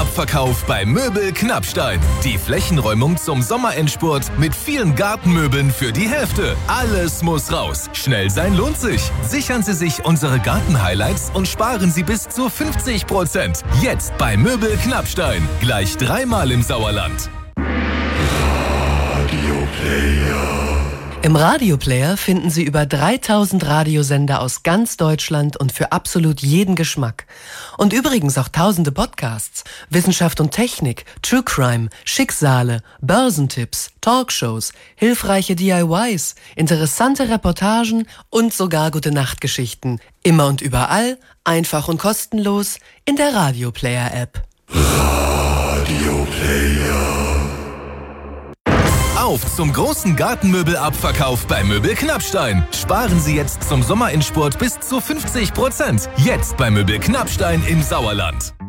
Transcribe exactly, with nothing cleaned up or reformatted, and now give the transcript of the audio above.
Abverkauf bei Möbel Knappstein. Die Flächenräumung zum Sommerendspurt mit vielen Gartenmöbeln für die Hälfte. Alles muss raus. Schnell sein lohnt sich. Sichern Sie sich unsere Garten-Highlights und sparen Sie bis zu fünfzig Prozent. Jetzt bei Möbel Knappstein. Gleich dreimal im Sauerland. Im Radioplayer finden Sie über dreitausend Radiosender aus ganz Deutschland und für absolut jeden Geschmack. Und übrigens auch tausende Podcasts, Wissenschaft und Technik, True Crime, Schicksale, Börsentipps, Talkshows, hilfreiche D I Ys, interessante Reportagen und sogar Gute-Nacht-Geschichten. Immer und überall, einfach und kostenlos in der Radioplayer-App. Radioplayer. Auf zum großen Gartenmöbelabverkauf bei Möbel Knappstein. Sparen Sie jetzt zum Sommerendspurt bis zu fünfzig Prozent. Jetzt bei Möbel Knappstein im Sauerland.